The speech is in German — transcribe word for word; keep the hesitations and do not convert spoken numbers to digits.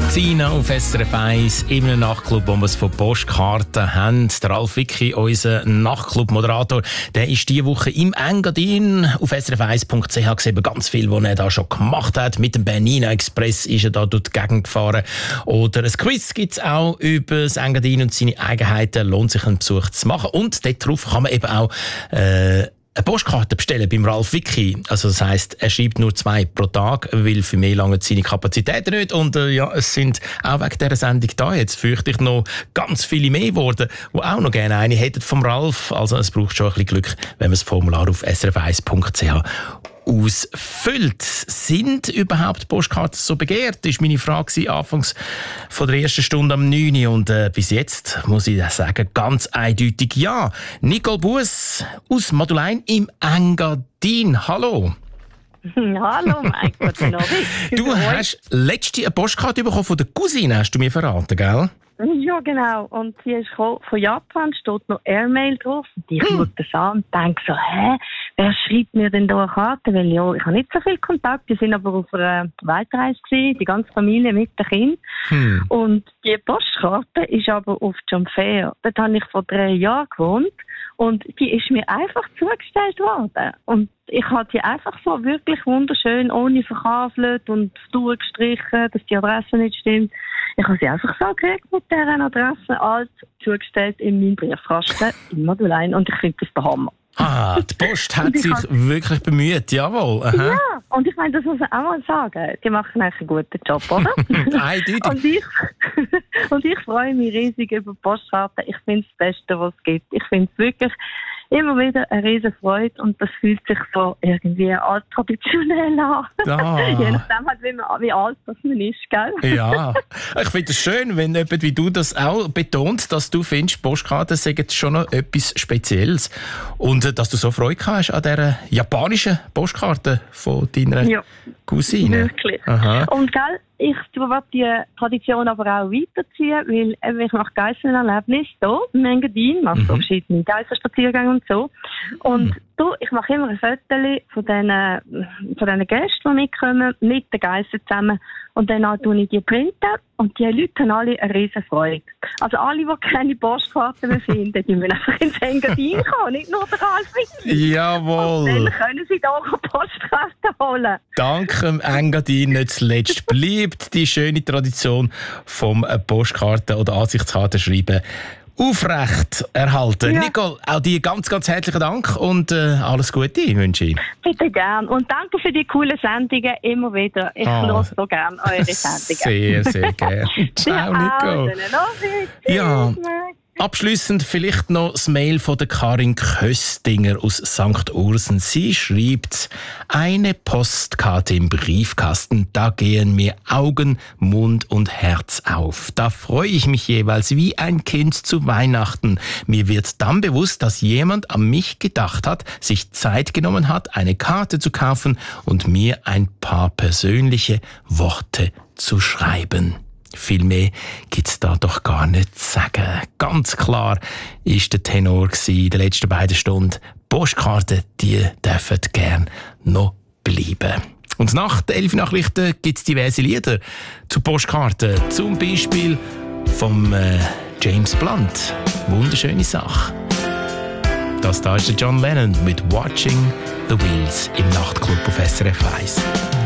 Zina auf S R F eins, in einem Nachtclub, wo wir es von Postkarten haben. Der Ralf Wicki, unser Nachtclub-Moderator, der ist diese Woche im Engadin auf S R F eins Punkt C H gesehen, ganz viel, was er da schon gemacht hat. Mit dem Bernina Express ist er da durch die Gegend gefahren. Oder ein Quiz gibt es auch über das Engadin und seine Eigenheiten. Lohnt sich einen Besuch zu machen. Und darauf kann man eben auch äh, eine Postkarte bestellen beim Ralf Wicki. Also das heisst, er schreibt nur zwei pro Tag, weil für mehr lange seine Kapazitäten nicht. Und äh, ja, es sind auch wegen dieser Sendung da jetzt fürchte ich noch ganz viele mehr geworden, die auch noch gerne eine hätten vom Ralf. Also es braucht schon ein bisschen Glück, wenn man das Formular auf S R F eins Punkt C H ausfüllt. Sind überhaupt Postkarten so begehrt? Das war meine Frage anfangs von der ersten Stunde am neun Uhr. Und äh, bis jetzt muss ich sagen, ganz eindeutig ja. Nicole Buess aus Madulein im Engadin. Hallo. Hallo, mein Gott, du hast letzte eine Postkarte bekommen von der Cousine, hast du mir verraten, gell? Ja, genau. Und sie ist von Japan, steht noch Airmail drauf. Und ich schaue das an und denke so, hä, wer schreibt mir denn da eine Karte? Weil ja, ich habe nicht so viel Kontakt. Wir sind aber auf einer Weltreise gewesen, die ganze Familie mit den Kindern. Hm. Und die Postkarte ist aber auf Jumpfair. Dort habe ich vor drei Jahren gewohnt. Und die ist mir einfach zugestellt worden. Und ich habe die einfach so wirklich wunderschön, ohne verkabelt und durchgestrichen, dass die Adresse nicht stimmt. Ich habe sie einfach so gekriegt mit dieser Adresse, alt zugestellt in meinem Briefkasten in Madulein. Und ich finde das der Hammer. Ah, die Post hat sich kann... wirklich bemüht, jawohl. Aha. Ja, und ich meine, das muss man auch mal sagen. Die machen eigentlich einen guten Job, oder? Eindeutig. und, ich, und ich freue mich riesig über Postkarten. Ich finde es das Beste, was es gibt. Ich finde es wirklich immer wieder eine riesen Freude und das fühlt sich so irgendwie alttraditionell an. Ah. Je nachdem, halt, wie, man, wie alt das man ist, gell? Ja, ich finde es schön, wenn jemand wie du das auch betont, dass du findest, Postkarten sagen schon noch etwas Spezielles und äh, dass du so Freude hast an dieser japanischen Postkarte von deiner ja, Cousine. Wirklich. Aha. Und gell, ich will die Tradition aber auch weiterziehen, weil eben, ich mache Geissenerlebnis hier im Engadin, mache mhm. so verschiedene Geissenspaziergänge und so. Und mhm. du, ich mache immer ein Foto von diesen, von diesen Gästen, die mitkommen, mit den Geissen zusammen. Und dann tue ich die printen und die Leute haben alle eine riesen Freude. Also alle, die keine Postkarten mehr finden, die müssen einfach ins Engadin kommen, nicht nur der Ralf Wicki. Jawohl. Und dann können sie da auch Postkarten holen. Dank dem Engadin nicht zuletzt bleibt die schöne Tradition vom Postkarten- oder Ansichtskarten schreiben aufrecht erhalten. Ja. Nicole, auch dir ganz, ganz herzlichen Dank und äh, alles Gute wünsche ich. Bitte gern. Und danke für die coolen Sendungen immer wieder. Ich ah. höre so gerne eure Sendungen. Sehr, sehr gerne. Ciao, Nicole. Ja. Abschliessend vielleicht noch das Mail von der Karin Köstinger aus Sankt Ursen. Sie schreibt, eine Postkarte im Briefkasten, da gehen mir Augen, Mund und Herz auf. Da freue ich mich jeweils wie ein Kind zu Weihnachten. Mir wird dann bewusst, dass jemand an mich gedacht hat, sich Zeit genommen hat, eine Karte zu kaufen und mir ein paar persönliche Worte zu schreiben. Viel mehr gibt's da doch gar nicht zu sagen. Ganz klar ist der Tenor in den letzten beiden Stunden. Postkarten, die dürfen gern noch bleiben. Und nach den elf Nachrichten gibt's diverse Lieder zu Postkarten. Zum Beispiel vom äh, James Blunt. Wunderschöne Sache. Das da ist der John Lennon mit Watching the Wheels im Nachtclub auf S R F eins.